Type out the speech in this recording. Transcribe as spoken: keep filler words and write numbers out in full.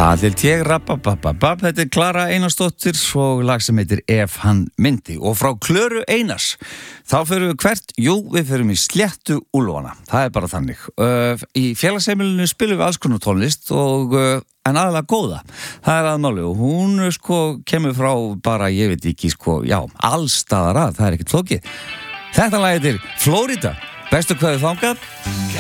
Það er ég, rappabababab, þetta er Klara Einarsdóttir og lag sem heitir Ef hann myndi. Og frá Klöru Einars, þá förum við hvert? Jú, við förum í Sléttu Úlfana. Það er bara þannig. Uh, í félagsheimilinu spilum við alls konar tónlist og uh, en aðalega góða. Það er aðmáli og hún sko kemur frá bara, ég veit ekki, sko, já, allstaðar að, það er ekkert flókið. Þetta lag heitir Flórida. Bestu kveðið þangað.